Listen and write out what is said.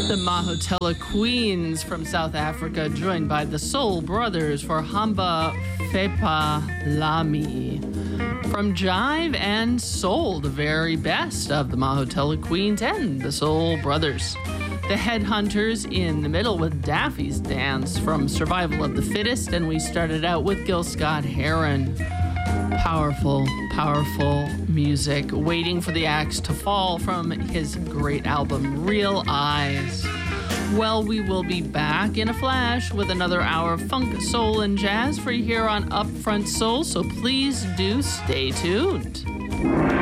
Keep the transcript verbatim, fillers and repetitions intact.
The Mahotella Queens from South Africa, joined by the Soul Brothers for Hamba Fepa Lami. From Jive and Soul, the very best of the Mahotella Queens and the Soul Brothers. The Headhunters in the middle with Daffy's Dance from Survival of the Fittest, and we started out with Gil Scott-Heron. Powerful, powerful music, waiting for the axe to fall from his great album, Real Eyes. Well, we will be back in a flash with another hour of funk, soul, and jazz for you here on Upfront Soul, so please do stay tuned.